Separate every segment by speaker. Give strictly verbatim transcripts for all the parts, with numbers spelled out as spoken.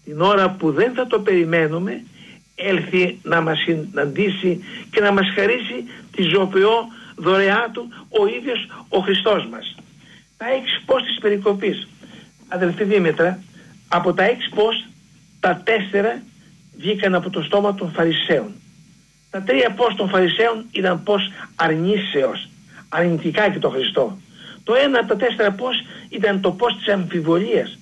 Speaker 1: την ώρα που δεν θα το περιμένουμε, έλθει να μας συναντήσει και να μας χαρίσει τη ζωοποιό δωρεά του ο ίδιος ο Χριστός μας. Τα έξι πώς της περικοπής, αδελφή Δήμητρα, από τα έξι πώς, τα τέσσερα βγήκαν από το στόμα των Φαρισαίων. Τα τρία πώς των Φαρισαίων ήταν πώς αρνήσεως, αρνητικά και το Χριστό. Το ένα από τα τέσσερα πώς ήταν το πώς της αμφιβολίας.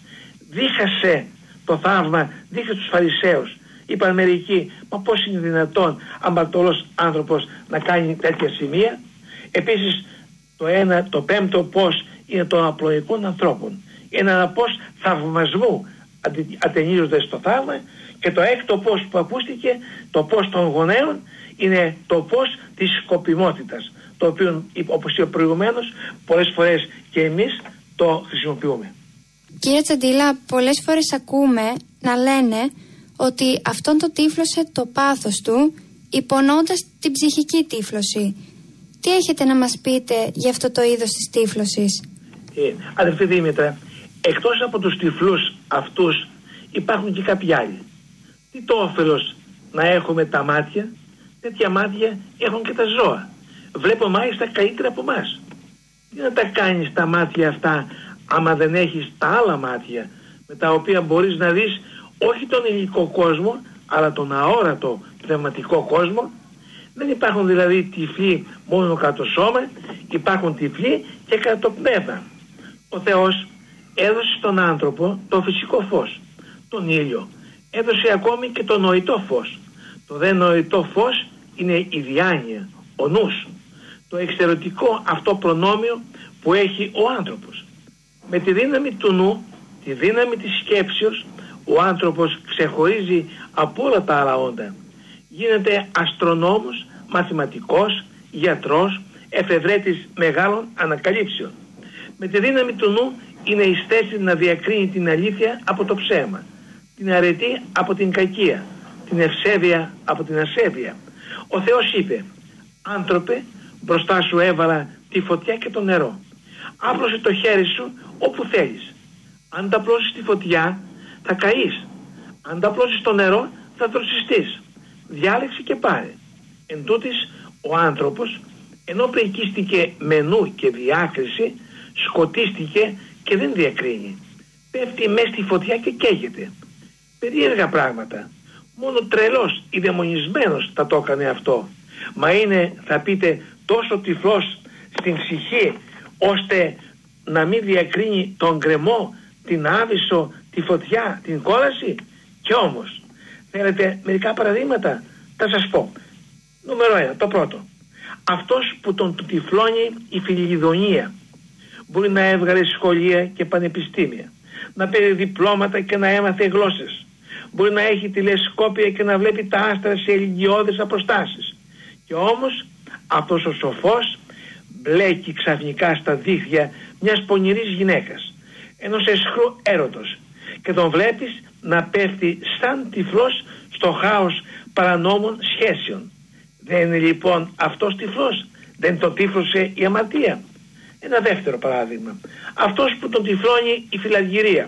Speaker 1: Δίχασε το θαύμα, δίχασε τους Φαρισαίους. Είπαν μερικοί, μα πώς είναι δυνατόν αμαρτωλός άνθρωπος να κάνει τέτοια σημεία. Επίσης το ένα, το πέμπτο πώς είναι των απλοϊκών ανθρώπων. Είναι ένα πώς θαυμασμού ατενίζονται στο θαύμα. Και το έκτο πώς που ακούστηκε, το πώς των γονέων, είναι το πώς της σκοπιμότητας, το οποίο, όπως είπα προηγουμένως, πολλές φορές και εμείς το χρησιμοποιούμε.
Speaker 2: Κύριε Τσαντήλα, πολλές φορές ακούμε να λένε ότι αυτόν το τύφλωσε το πάθος του, υπονοώντας την ψυχική τύφλωση. Τι έχετε να μας πείτε για αυτό το είδος της τύφλωσης?
Speaker 1: Ε, αδερφή Δήμητρα, εκτός από τους τυφλούς αυτούς υπάρχουν και κάποιοι άλλοι. Τι το όφελος να έχουμε τα μάτια? Τέτοια μάτια έχουν και τα ζώα. Βλέπω μάλιστα καλύτερα από εμάς. Τι να τα κάνεις τα μάτια αυτά άμα δεν έχεις τα άλλα μάτια με τα οποία μπορείς να δεις όχι τον υλικό κόσμο αλλά τον αόρατο πνευματικό κόσμο? Δεν υπάρχουν δηλαδή τυφλοί μόνο κατά το σώμα, υπάρχουν τυφλοί και κατά το πνεύμα. Ο Θεός έδωσε στον άνθρωπο το φυσικό φως, τον ήλιο. Έδωσε ακόμη και το νοητό φως. Το δε νοητό φως είναι η διάνοια, ο νους. Το εξαιρετικό αυτό προνόμιο που έχει ο άνθρωπος. Με τη δύναμη του νου, τη δύναμη της σκέψεως, ο άνθρωπος ξεχωρίζει από όλα τα άλλα όντα. Γίνεται αστρονόμος, μαθηματικός, γιατρός, εφευρέτης μεγάλων ανακαλύψεων. Με τη δύναμη του νου είναι εις θέση να διακρίνει την αλήθεια από το ψέμα, την αρετή από την κακία, την ευσέβεια από την ασέβεια. Ο Θεός είπε, άνθρωπε, μπροστά σου έβαλα τη φωτιά και το νερό. Άπλωσε το χέρι σου όπου θέλεις. Αν τα απλώσεις τη φωτιά θα καείς. Αν τα απλώσεις το νερό θα δροσιστείς. Διάλεξε και πάρε. Εν τούτης, ο άνθρωπος, ενώ πρικίστηκε με νου και διάκριση, σκοτίστηκε και δεν διακρίνει. Πέφτει μέσα στη φωτιά και καίγεται. Περίεργα πράγματα. Μόνο τρελός ή δαιμονισμένος θα το έκανε αυτό. Μα είναι, θα πείτε, τόσο τυφλός στην ψυχή ώστε να μην διακρίνει τον γκρεμό, την άβυσσο, τη φωτιά, την κόλαση? Και όμως, θέλετε μερικά παραδείγματα? Θα σας πω. Νούμερο ένα, το πρώτο. Αυτός που τον τυφλώνει η φιλιδονία μπορεί να έβγαλε σχολεία και πανεπιστήμια, να πήρε διπλώματα και να έμαθε γλώσσες. Μπορεί να έχει τηλεσκόπια και να βλέπει τα άστρα σε ηλικιώδες αποστάσεις. Και όμως αυτός ο σοφός μπλέκει ξαφνικά στα δίχτυα μιας πονηρής γυναίκας, ενός αισχρού έρωτος, και τον βλέπεις να πέφτει σαν τυφλός στο χάος παρανόμων σχέσεων. Δεν είναι λοιπόν αυτός τυφλός? Δεν τον τύφλωσε η αμαρτία? Ένα δεύτερο παράδειγμα. Αυτός που τον τυφλώνει η φιλαργυρία.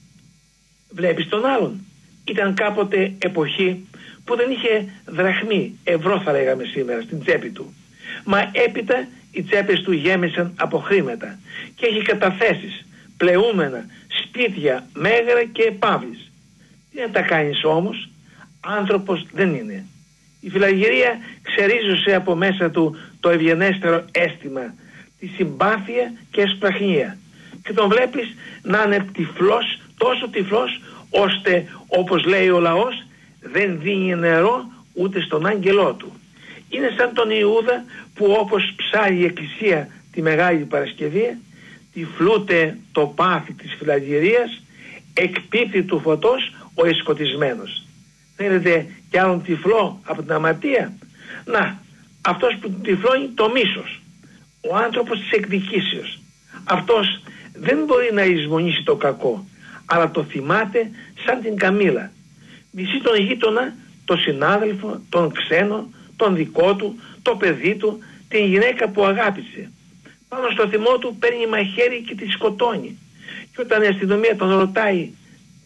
Speaker 1: Βλέπεις τον άλλον. Ήταν κάποτε εποχή που δεν είχε δραχμή, ευρώ θα λέγαμε σήμερα, στην τσέπη του. Μα έπειτα οι τσέπες του γέμισαν από χρήματα και έχει καταθέσεις, πλεούμενα, σπίτια, μέγαρα και επαύλεις. Τι να τα κάνεις όμως? Άνθρωπος δεν είναι. Η φιλαργυρία ξερίζωσε από μέσα του το ευγενέστερο αίσθημα, τη συμπάθεια και εσπραχνία, και τον βλέπεις να είναι τυφλός, τόσο τυφλός ώστε, όπως λέει ο λαός, δεν δίνει νερό ούτε στον άγγελό του. Είναι σαν τον Ιούδα που, όπως ψάει η Εκκλησία τη Μεγάλη Παρασκευή, τυφλούται το πάθη της φιλαργυρίας, εκπίπτει του φωτός ο εσκοτισμένος. Θέλετε κι άλλον τυφλό από την αμαρτία? Να, αυτός που τυφλώνει το μίσος, ο άνθρωπος της εκδικήσεως. Αυτός δεν μπορεί να εισμονήσει το κακό, αλλά το θυμάται σαν την καμήλα. Μισεί τον γείτονα, τον συνάδελφο, τον ξένο, τον δικό του, το παιδί του, την γυναίκα που αγάπησε. Πάνω στο θυμό του παίρνει μαχαίρι και τη σκοτώνει. Και όταν η αστυνομία τον ρωτάει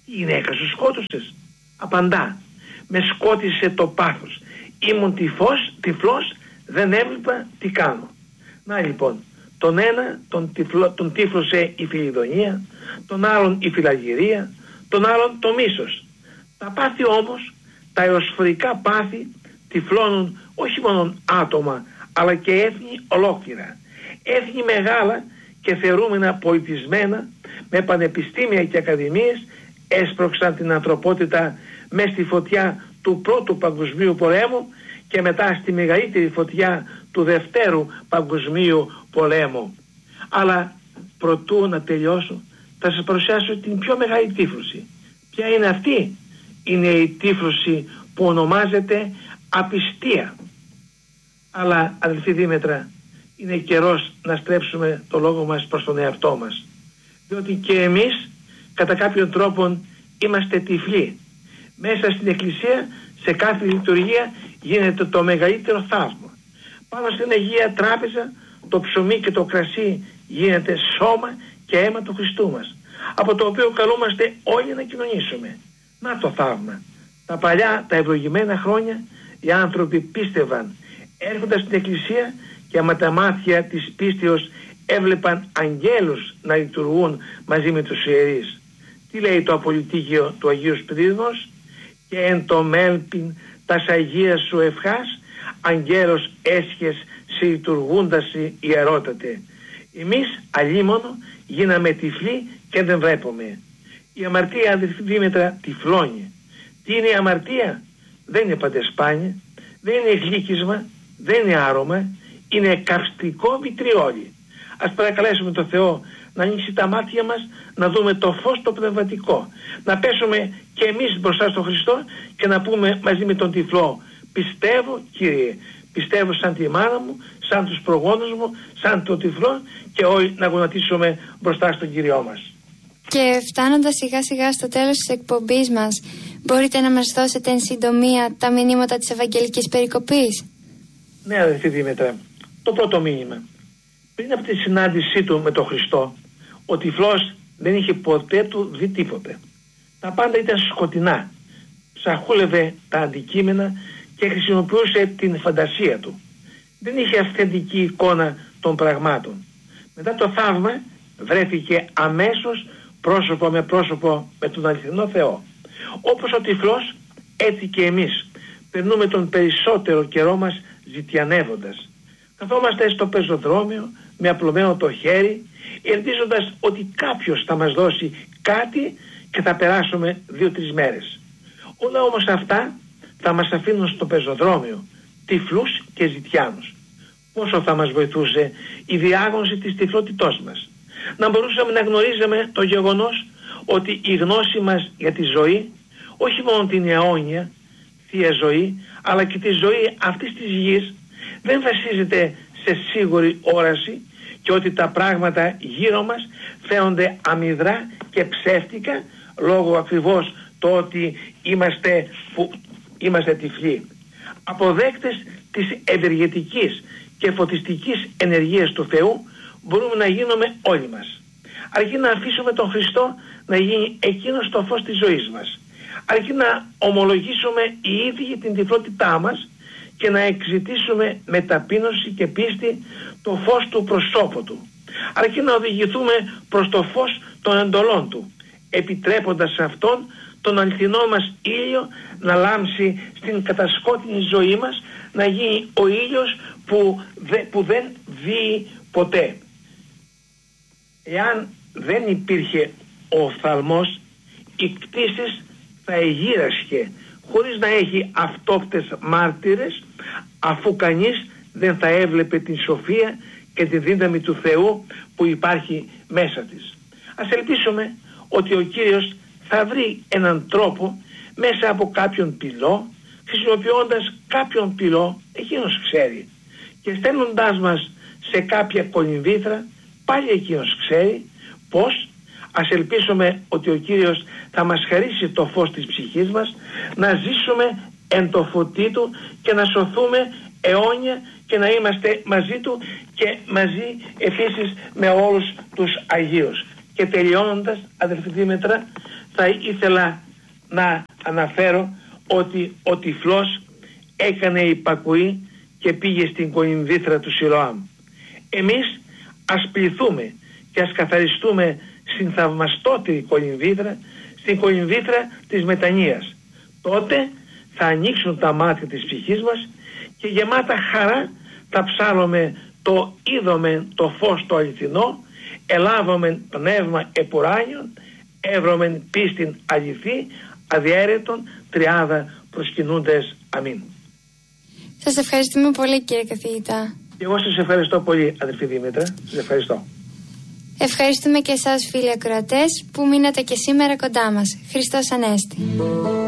Speaker 1: Η γυναίκα σου σκότωσες? Απαντά, με σκότισε το πάθος. Ήμουν τυφός, τυφλός, δεν έβλεπα τι κάνω. Να λοιπόν, τον ένα τον, τυφλο, τον τύφλωσε η φιλιδονία, τον άλλον η φιλαγυρία, τον άλλον το μίσος. Τα πάθη όμως, τα εωσφορικά πάθη, τυφλώνουν όχι μόνο άτομα, αλλά και έθνη ολόκληρα. Έθνη μεγάλα και θεωρούμενα πολιτισμένα, με πανεπιστήμια και ακαδημίες, έσπρωξαν την ανθρωπότητα μες στη φωτιά του πρώτου παγκοσμίου πολέμου και μετά στη μεγαλύτερη φωτιά του δευτέρου παγκοσμίου πολέμου. Αλλά προτού να τελειώσω, θα σας παρουσιάσω την πιο μεγάλη τύφλωση. Ποια είναι αυτή? Είναι η τύφλωση που ονομάζεται απιστία. Αλλά αδελφοί Δήμετρα, είναι καιρός να στρέψουμε το λόγο μας προς τον εαυτό μας, διότι και εμείς κατά κάποιον τρόπο είμαστε τυφλοί. Μέσα στην Εκκλησία, σε κάθε λειτουργία, γίνεται το μεγαλύτερο θαύμα. Πάνω στην Αγία Τράπεζα, το ψωμί και το κρασί γίνεται σώμα και αίμα του Χριστού μας, από το οποίο καλούμαστε όλοι να κοινωνήσουμε. Να το θαύμα. Τα παλιά, τα ευλογημένα χρόνια, οι άνθρωποι πίστευαν, έρχοντας στην Εκκλησία και με τα μάτια της πίστεως έβλεπαν αγγέλους να λειτουργούν μαζί με τους ιερείς. Τι λέει το απολυτίκιο του Αγίου Σπυρίδωνος? Και εν το μέλπιν τας Αγίας σου ευχάς, αγγέλος έσχες σε λειτουργούντας ιερότατε. Εμείς αλίμονο γίναμε τυφλοί και δεν βλέπουμε. Η αμαρτία, αδελφοί Δήμετρα, τυφλώνει. Τι είναι η αμαρτία? Δεν είναι παντεσπάνια, δεν είναι γλύκισμα, δεν είναι άρωμα, είναι καυστικό βιτριόλι. Ας παρακαλέσουμε τον Θεό να ανοίξει τα μάτια μας, να δούμε το φως το πνευματικό, να πέσουμε και εμείς μπροστά στον Χριστό και να πούμε μαζί με τον τυφλό, πιστεύω Κύριε, πιστεύω σαν τη μάνα μου, σαν τους προγόνους μου, σαν τον τυφλό, και όλοι να γονατίσουμε μπροστά στον Κύριό μας.
Speaker 2: Και φτάνοντας σιγά σιγά στο τέλος της εκπομπής μας, μπορείτε να μας δώσετε εν συντομία τα μηνύματα της Ευαγγελικής Περικοπής?
Speaker 1: Ναι, αδελφοί Δήμετρα, το πρώτο μήνυμα. Πριν από τη συνάντησή του με τον Χριστό, ο τυφλός δεν είχε ποτέ του δει τίποτε. Τα πάντα ήταν σκοτεινά. Ψαχούλευε τα αντικείμενα και χρησιμοποιούσε την φαντασία του. Δεν είχε αυθεντική εικόνα των πραγμάτων. Μετά το θαύμα βρέθηκε αμέσως πρόσωπο με πρόσωπο με τον αληθινό Θεό. Όπως ο τυφλός, έτσι και εμείς περνούμε τον περισσότερο καιρό μας ζητιανεύοντας. Καθόμαστε στο πεζοδρόμιο με απλωμένο το χέρι, ελπίζοντας ότι κάποιος θα μας δώσει κάτι και θα περάσουμε δύο-τρεις μέρες. Όλα όμως αυτά θα μας αφήνουν στο πεζοδρόμιο, τυφλούς και ζητιάνους. Πόσο θα μας βοηθούσε η διάγνωση της τυφλότητός μας. Να μπορούσαμε να γνωρίζαμε το γεγονός ότι η γνώση μας για τη ζωή, όχι μόνο την αιώνια θεία ζωή, αλλά και τη ζωή αυτής της γης, δεν βασίζεται σε σίγουρη όραση, και ότι τα πράγματα γύρω μας φαίνονται αμυδρά και ψεύτικα λόγω ακριβώς το ότι είμαστε, που, είμαστε τυφλοί. Αποδέκτες της ευεργετικής και φωτιστικής ενεργείας του Θεού μπορούμε να γίνουμε όλοι μας. Αρκεί να αφήσουμε τον Χριστό να γίνει εκείνος το φως της ζωής μας. Αρκεί να ομολογήσουμε οι ίδιοι την τυφλότητά μας και να εξητήσουμε με ταπείνωση και πίστη το φως του προσώπου του. Αρκεί να οδηγηθούμε προς το φως των εντολών του, επιτρέποντας σε αυτόν τον αληθινό μας ήλιο να λάμψει στην κατασκότεινη ζωή μας, να γίνει ο ήλιος που, δε, που δεν βύει ποτέ. Εάν δεν υπήρχε ο οφθαλμός, η κτήσης θα εγείρασχε χωρίς να έχει αυτόκτες μάρτυρες, αφού κανείς δεν θα έβλεπε την σοφία και τη δύναμη του Θεού που υπάρχει μέσα της. Ας ελπίσουμε ότι ο Κύριος θα βρει έναν τρόπο μέσα από κάποιον πυλό, χρησιμοποιώντας κάποιον πυλό, εκείνος ξέρει, και στέλνοντάς μας σε κάποια κολυμβήθρα, πάλι εκείνος ξέρει πώς. Ας ελπίσουμε ότι ο Κύριος θα μας χαρίσει το φως της ψυχής μας, να ζήσουμε εν το φωτί του και να σωθούμε αιώνια και να είμαστε μαζί του και μαζί επίσης με όλους τους Αγίους. Και τελειώνοντας, αδελφοί Δήμετρα, θα ήθελα να αναφέρω ότι ο τυφλός έκανε υπακουή και πήγε στην κοημβήθρα του Σιλοάμ. Εμείς ας πληθούμε και ας καθαριστούμε στην θαυμαστότερη κοημβήθρα, στην κοημβήθρα της μετανοίας. Τότε θα ανοίξουν τα μάτια της ψυχής μας και γεμάτα χαρά θα ψάλλουμε το είδομεν το φως το αληθινό, ελάβομεν πνεύμα επουράνιον, εύρωμεν πίστην αληθή, αδιέρετον τριάδα προσκυνούντες. Αμήν.
Speaker 2: Σας ευχαριστούμε πολύ, κύριε καθηγητά.
Speaker 1: Και εγώ σας ευχαριστώ πολύ, αδερφή Δήμητρα. Σας ευχαριστώ.
Speaker 2: Ευχαριστούμε και εσάς, φίλοι ακροατές, που μείνατε και σήμερα κοντά μας. Χριστός Ανέστη.